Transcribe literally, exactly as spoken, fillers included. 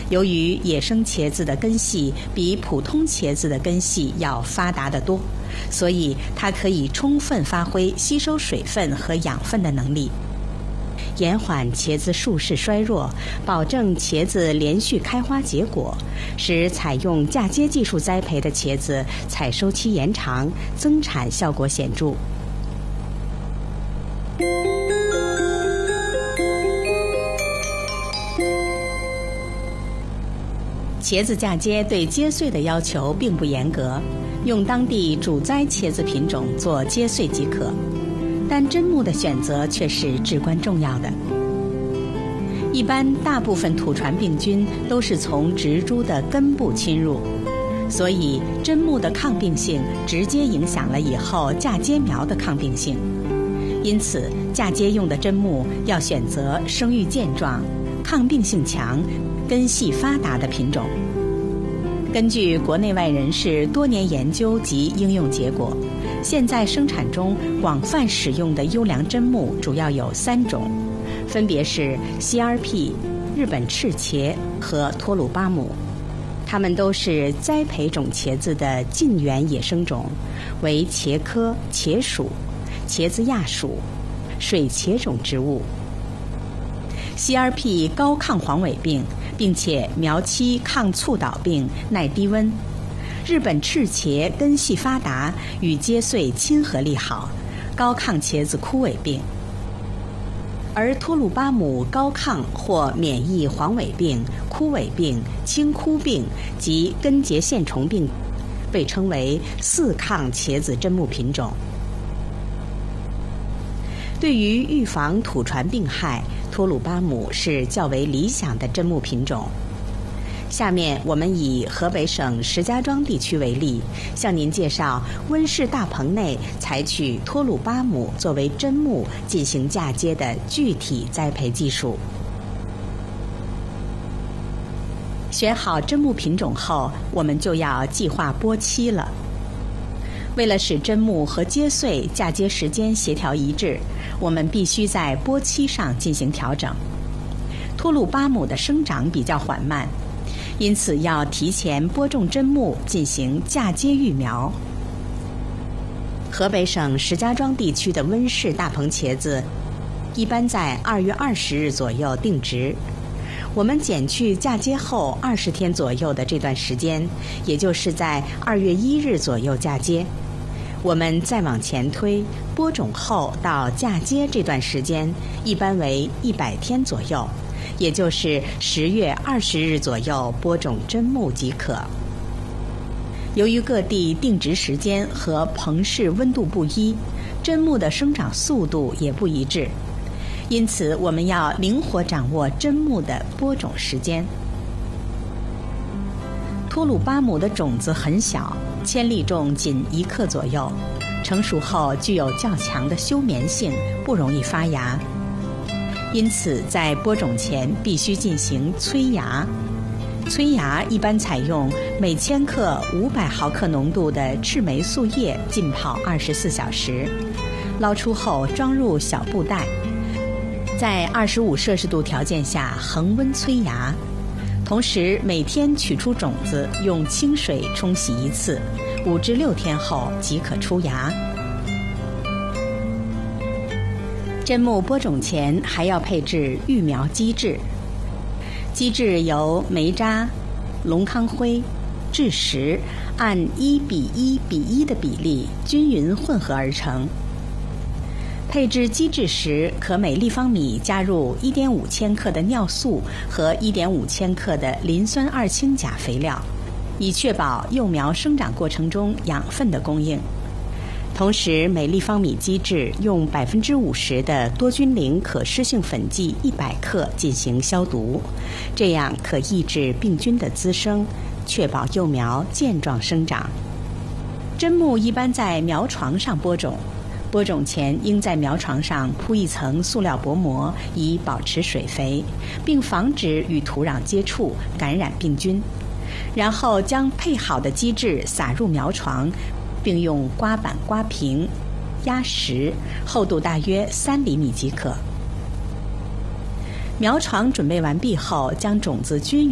由于野生茄子的根系比普通茄子的根系要发达得多，所以它可以充分发挥吸收水分和养分的能力，延缓茄子树势衰弱，保证茄子连续开花结果，使采用嫁接技术栽培的茄子采收期延长，增产效果显著。茄子嫁接对接穗的要求并不严格，用当地主栽茄子品种做接穗即可，但砧木的选择却是至关重要的。一般大部分土传病菌都是从植株的根部侵入，所以砧木的抗病性直接影响了以后嫁接苗的抗病性。因此，嫁接用的砧木要选择生育健壮、抗病性强、根系发达的品种。根据国内外人士多年研究及应用结果，现在生产中广泛使用的优良砧木主要有三种，分别是 C R P、日本赤茄和托鲁巴姆。它们都是栽培种茄子的近缘野生种，为茄科茄属、茄子亚属、水茄种植物。C R P 高抗黄尾病，并且苗期抗促倒病，耐低温。日本赤茄根系发达，与接穗亲和力好，高抗茄子枯萎病。而托鲁巴姆高抗或免疫黄尾病、枯萎病、青枯病及根节线虫病，被称为四抗茄子砧木品种。对于预防土传病害，托鲁巴姆是较为理想的砧木品种。下面我们以河北省石家庄地区为例，向您介绍温室大棚内采取托鲁巴姆作为砧木进行嫁接的具体栽培技术。选好砧木品种后，我们就要计划播期了。为了使砧木和接穗嫁接时间协调一致，我们必须在播期上进行调整。托鲁巴姆的生长比较缓慢，因此要提前播种砧木进行嫁接育苗。河北省石家庄地区的温室大棚茄子一般在二月二十日左右定植。我们减去嫁接后二十天左右的这段时间，也就是在二月一日左右嫁接。我们再往前推，播种后到嫁接这段时间一般为一百天左右，也就是十月二十日左右播种砧木即可。由于各地定植时间和棚室温度不一，砧木的生长速度也不一致，因此我们要灵活掌握砧木的播种时间。托鲁巴姆的种子很小，千粒重仅一克左右，成熟后具有较强的休眠性，不容易发芽。因此在播种前必须进行催芽。催芽一般采用每千克五百毫克浓度的赤霉素液浸泡二十四小时，捞出后装入小布袋，在二十五摄氏度条件下恒温催芽。同时每天取出种子，用清水冲洗一次，五至六天后即可出芽。砧木播种前还要配置育苗基质，基质由煤渣、龙康灰、蛭石按一比一比一的比例均匀混合而成。配置基质时，可每立方米加入一点五千克的尿素和一点五千克的磷酸二氢钾肥料，以确保幼苗生长过程中养分的供应。同时，每立方米基质用百分之五十的多菌灵可湿性粉剂一百克进行消毒，这样可抑制病菌的滋生，确保幼苗健壮生长。砧木一般在苗床上播种。播种前应在苗床上铺一层塑料薄膜，以保持水肥，并防止与土壤接触感染病菌。然后将配好的基质撒入苗床，并用刮板刮平、压实，厚度大约三厘米即可。苗床准备完毕后，将种子均匀